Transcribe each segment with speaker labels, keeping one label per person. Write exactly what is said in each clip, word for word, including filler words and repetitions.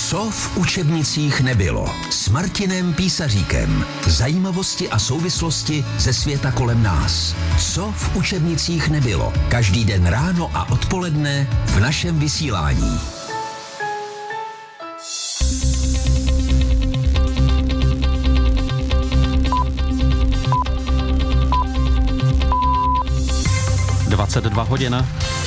Speaker 1: Co v učebnicích nebylo? S Martinem Písaříkem. Zajímavosti a souvislosti ze světa kolem nás. Co v učebnicích nebylo? Každý den ráno a odpoledne v našem vysílání.
Speaker 2: dvacet dva hodin.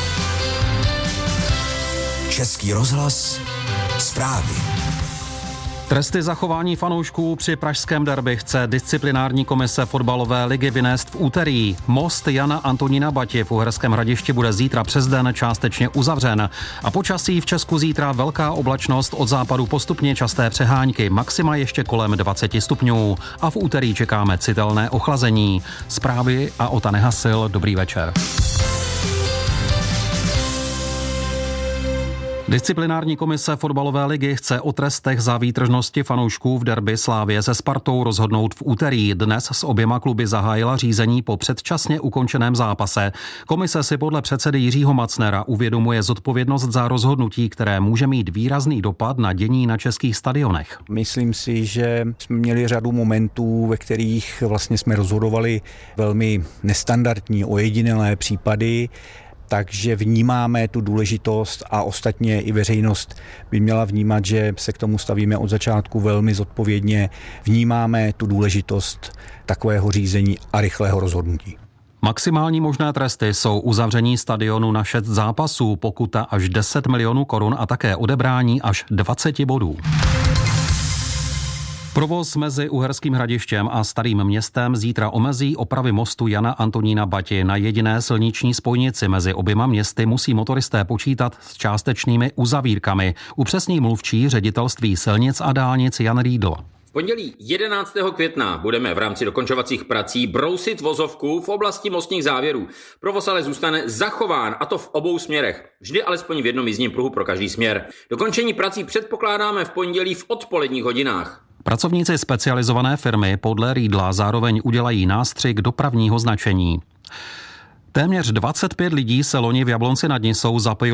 Speaker 1: Český rozhlas. Zprávy.
Speaker 2: Tresty za chování fanoušků při pražském derby chce disciplinární komise fotbalové ligy vynést v úterý. Most Jana Antonína Bati v Uherském Hradišti bude zítra přes den částečně uzavřen. A počasí v Česku zítra velká oblačnost, od západu postupně časté přehánky, maxima ještě kolem dvacet stupňů. A v úterý čekáme citelné ochlazení. Zprávy a Ota Nehasil, dobrý večer. Disciplinární komise fotbalové ligy chce o trestech za výtržnosti fanoušků v derby Slavie se Spartou rozhodnout v úterý. Dnes s oběma kluby zahájila řízení po předčasně ukončeném zápase. Komise si podle předsedy Jiřího Macnera uvědomuje zodpovědnost za rozhodnutí, které může mít výrazný dopad na dění na českých stadionech.
Speaker 3: Myslím si, že jsme měli řadu momentů, ve kterých vlastně jsme rozhodovali velmi nestandardní, ojedinělé případy. Takže vnímáme tu důležitost a ostatně i veřejnost by měla vnímat, že se k tomu stavíme od začátku velmi zodpovědně. Vnímáme tu důležitost takového řízení a rychlého rozhodnutí.
Speaker 2: Maximální možné tresty jsou uzavření stadionu na šest zápasů, pokuta až deset milionů korun a také odebrání až dvacet bodů. Provoz mezi Uherským Hradištěm a Starým Městem zítra omezí opravy mostu Jana Antonína Bati. Na jediné silniční spojnici mezi oběma městy musí motoristé počítat s částečnými uzavírkami. Upřesní mluvčí ředitelství silnic a dálnic Jan Riedl.
Speaker 4: V pondělí jedenáctého května budeme v rámci dokončovacích prací brousit vozovku v oblasti mostních závěrů. Provoz ale zůstane zachován, a to v obou směrech. Vždy alespoň v jednom jízdním pruhu pro každý směr. Dokončení prací předpokládáme v pondělí v odpoledních hodinách.
Speaker 2: Pracovníci specializované firmy podle Riedla zároveň udělají nástřik dopravního značení. Téměř dvacet pět lidí se loni v Jablonci nad Nisou zapojilo